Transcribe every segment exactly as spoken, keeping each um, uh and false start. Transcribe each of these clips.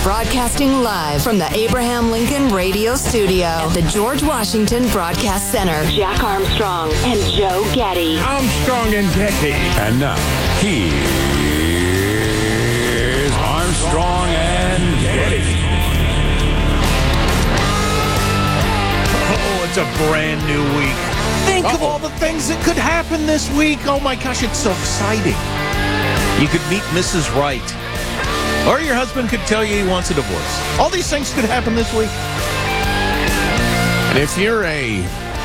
Broadcasting live from the Abraham Lincoln Radio Studio at the George Washington Broadcast Center. Jack Armstrong and Joe Getty. Armstrong and Getty. And now, here's Armstrong and Getty. Oh, it's a brand new week. Think Uh-oh. of all the things that could happen this week. Oh my gosh, it's so exciting. You could meet Missus Right. Or your husband could tell you he wants a divorce. All these things could happen this week. And if you're a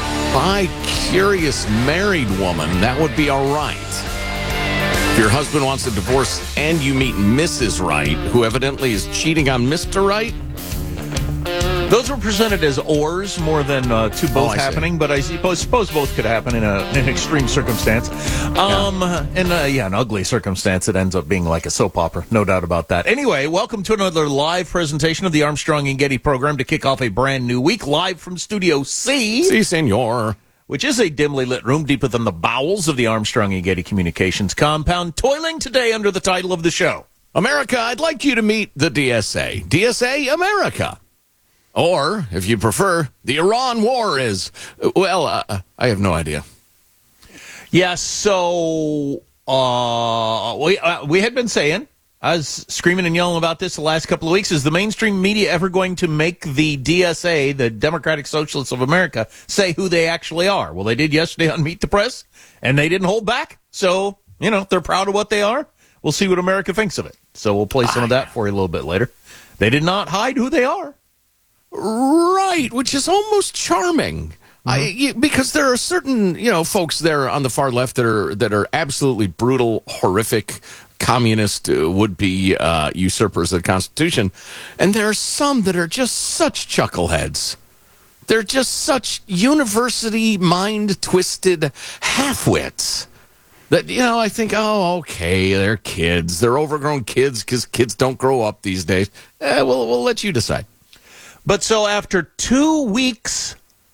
bi-curious married woman, that would be all right. If your husband wants a divorce and you meet Missus Right, who evidently is cheating on Mister Right, those were presented as ors more than uh, two both oh, happening, see. But I suppose, suppose both could happen in, a, in an extreme circumstance. Um, yeah. And, uh, yeah, an ugly circumstance that ends up being like a soap opera. No doubt about that. Anyway, welcome to another live presentation of the Armstrong and Getty program to kick off a brand new week, live from Studio C. Si, senor. Which is a dimly lit room deep within the bowels of the Armstrong and Getty Communications compound, toiling today under the title of the show. America, I'd like you to meet the D S A. D S A America. Or, if you prefer, the Iran war is, well, uh, I have no idea. Yeah, so uh, we uh, we had been saying, I was screaming and yelling about this the last couple of weeks, is the mainstream media ever going to make the D S A, the Democratic Socialists of America, say who they actually are? Well, they did yesterday on Meet the Press, and they didn't hold back. So, you know, they're proud of what they are. We'll see what America thinks of it. So we'll play some of that for you a little bit later. They did not hide who they are. Right, which is almost charming. Mm-hmm. I, because there are certain, you know, folks there on the far left that are that are absolutely brutal, horrific, communist uh, would-be uh, usurpers of the Constitution, and there are some that are just such chuckleheads. They're just such university mind-twisted half-wits that, you know, I think, oh, okay, they're kids, they're overgrown kids because kids don't grow up these days. Eh, we'll we'll let you decide. But so after two weeks,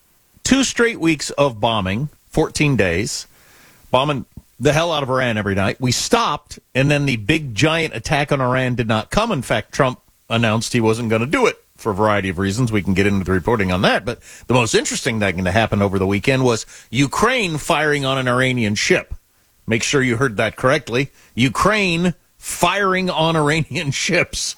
two straight weeks of bombing, fourteen days, bombing the hell out of Iran every night, we stopped, and then the big giant attack on Iran did not come. In fact, Trump announced he wasn't going to do it for a variety of reasons. We can get into the reporting on that. But the most interesting thing to happen over the weekend was Ukraine firing on an Iranian ship. Make sure you heard that correctly. Ukraine firing on Iranian ships.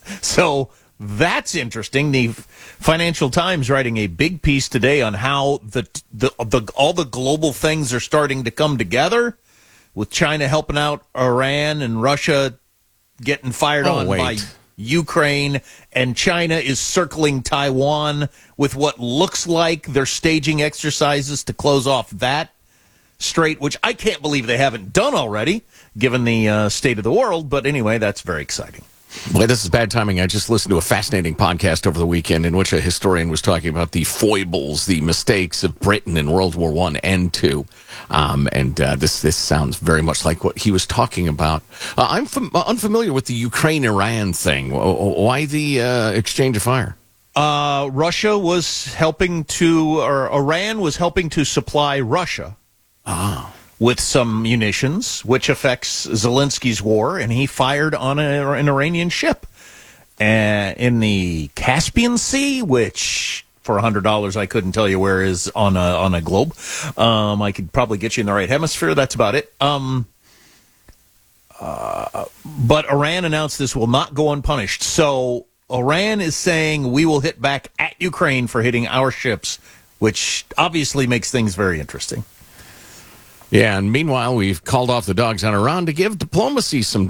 So that's interesting. The Financial Times writing a big piece today on how the, the the all the global things are starting to come together, with China helping out Iran and Russia getting fired oh, on wait. by Ukraine, and China is circling Taiwan with what looks like they're staging exercises to close off that strait, which I can't believe they haven't done already, given the uh, state of the world. But anyway, that's very exciting. Boy, this is bad timing. I just listened to a fascinating podcast over the weekend in which a historian was talking about the foibles, the mistakes of Britain in World War One and Two. Um, and uh, this this sounds very much like what he was talking about. Uh, I'm fam- unfamiliar with the Ukraine-Iran thing. Why the uh, exchange of fire? Uh, Russia was helping to, or Iran was helping to supply Russia. Oh. With some munitions, which affects Zelensky's war, and he fired on a, an Iranian ship uh, in the Caspian Sea, which for one hundred dollars I couldn't tell you where is on a, on a globe. Um, I could probably get you in the right hemisphere. That's about it. Um, uh, but Iran announced this will not go unpunished. So Iran is saying we will hit back at Ukraine for hitting our ships, which obviously makes things very interesting. Yeah, and meanwhile, we've called off the dogs on Iran to give diplomacy some